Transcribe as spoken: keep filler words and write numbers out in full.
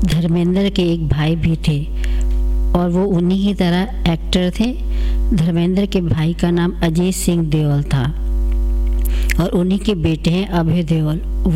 धर्मेंद्र के एक भाई भी थे और वो उन्हीं की तरह एक्टर थे। धर्मेंद्र के भाई का नाम अजीत सिंह देओल था और उन्हीं के बेटे हैं अभय देओल।